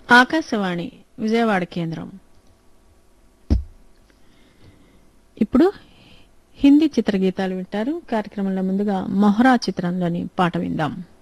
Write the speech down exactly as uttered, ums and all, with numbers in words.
ఆకాశవాణి విజయవాడ కేంద్రం. ఇప్పుడు హిందీ చిత్రగీతాలు వింటారు. కార్యక్రమంలో ముందుగా మొహరా చిత్రంలోని పాట విందాం.